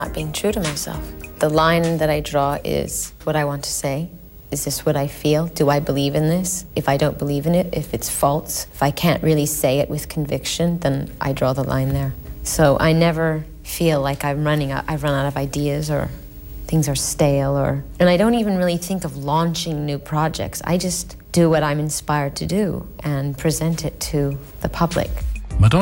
Not being true to myself. The line that I draw is what I want to say. Is this what I feel? Do I believe in this? If I don't believe in it, if it's false, if I can't really say it with conviction, then I draw the line there. So I never feel like I've run out of ideas or things are stale and I don't even really think of launching new projects. I just do what I'm inspired to do and present it to the public. Madonna